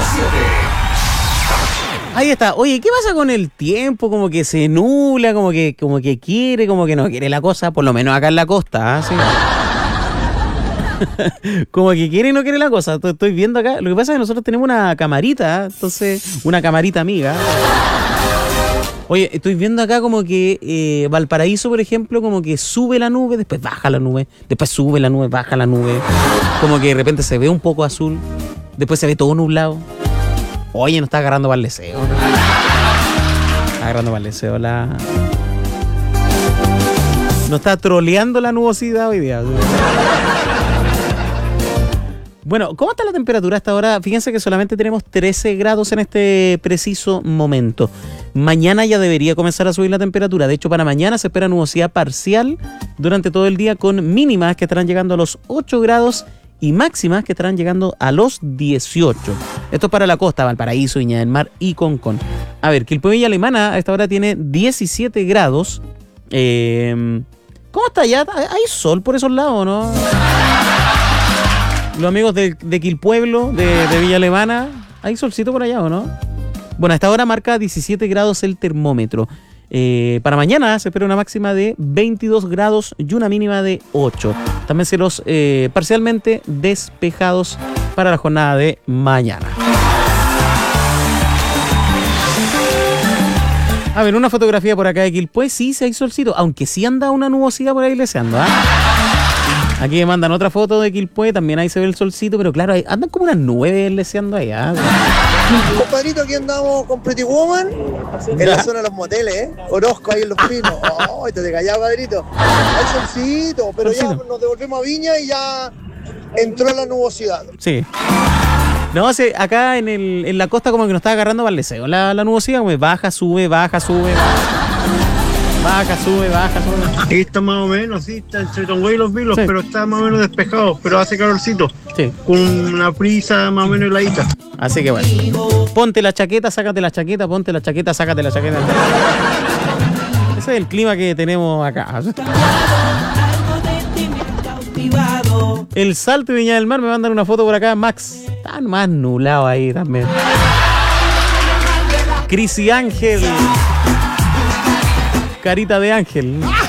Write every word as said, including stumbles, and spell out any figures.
Ahí está. Oye, ¿qué pasa con el tiempo? Como que se nubla, como que, como que quiere, como que no quiere la cosa, por lo menos acá en la costa, ¿eh? ¿Sí? Como que quiere y no quiere la cosa. Estoy viendo acá. Lo que pasa es que nosotros tenemos una camarita, entonces, una camarita amiga. Oye, estoy viendo acá como que eh, Valparaíso, por ejemplo, como que sube la nube, después baja la nube, después sube la nube, baja la nube. Como que de repente se ve un poco azul, después se ve todo nublado. Oye, no está agarrando para el deseo. Está agarrando para el deseo la... No está troleando la nubosidad hoy día. Bueno, ¿cómo está la temperatura hasta ahora? Fíjense que solamente tenemos trece grados en este preciso momento. Mañana ya debería comenzar a subir la temperatura. De hecho, para mañana se espera nubosidad parcial durante todo el día con mínimas que estarán llegando a los ocho grados y máximas que estarán llegando a los dieciocho. Esto es para la costa, Valparaíso, Viña del Mar y Concón. A ver, Quilpué Villa Alemana a esta hora tiene diecisiete grados. Eh, ¿Cómo está allá? ¿Hay sol por esos lados, no? Los amigos de, de Quilpueblo, de, de Villa Alemana, ¿hay solcito por allá o no? Bueno, a esta hora marca diecisiete grados el termómetro. Eh, para mañana se espera una máxima de veintidós grados y una mínima de ocho. También cielos eh, parcialmente despejados para la jornada de mañana. A ver, una fotografía por acá de Quilpué. Sí, sí hay solcito, aunque sí anda una nubosidad por ahí leseando, ¿ah? ¿eh? Aquí me mandan otra foto de Quilpué, también ahí se ve el solcito, pero claro, hay, andan como unas nubes leseando ahí, ¿ah? Compadrito, aquí andamos con Pretty Woman en la zona de los moteles, ¿eh? Orozco ahí en Los Pinos. ¡Oh, te callás, padrito! Hay solcito, pero solcito. Ya nos devolvemos a Viña y ya entró la nubosidad. Sí. No, sé, acá en, el, en la costa como que nos está agarrando para el deseo. La, la nubosidad como baja, sube, baja, sube, baja. Baja, sube, baja, sube. Aquí está más o menos, sí, está entre Tongoy y Los Vilos, sí. Pero está más o menos despejado, pero hace calorcito. Sí. Con una prisa más o menos heladita. Así que bueno. Ponte la chaqueta, sácate la chaqueta, ponte la chaqueta, sácate la chaqueta. Ese es el clima que tenemos acá. El Salto de Viña del Mar, me mandan una foto por acá, Max. Está más nublado ahí también. Cris y Ángel. Carita de ángel.